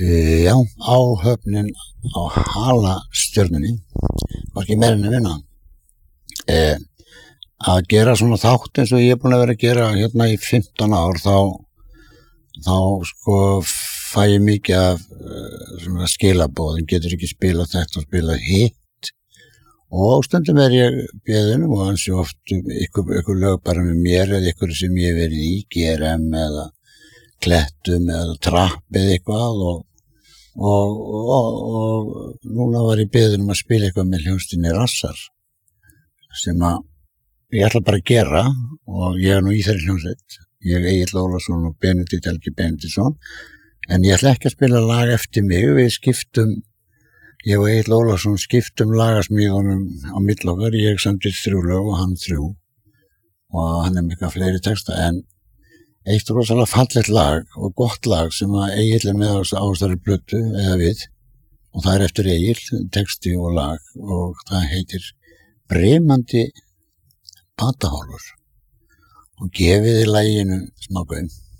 Já, áhöfnin á halastjörnunni var ekki meira en að vinna. Að gera svona þátt eins og ég búin að vera að gera hérna í 15 ár, þá sko fæ ég mikið af svona skilaboðum, getur ekki spilað þetta og spilað hitt, og stundum ég beðin og ansi oft ykkur lög bara með mér eða ykkur sem ég verið í, GRM eða Klettum eða Trapp eða eitthvað, og núna var ég beðin að spila eitthvað með hljómsveitinni Rassar sem að ég ætla bara að gera, og ég nú í þeirri hljómsveit, ég Egill Ólafsson og Benedikt Helgi Benediktsson, en ég ætla ekki að spila lag eftir mig, við skiptum, ég og Egill Ólafsson skiptum lagasmíðunum á milli okkar, ég samdi 3 lög og hann 3, og hann mikið fleiri texta, en eitt rosalega fallegt lag og gott lag sem að Egill með á þessari plötu eða við, og það eftir Egill, texti og lag, og það heitir Brimandi Batahálfur, og gefiði laginu smá gaum.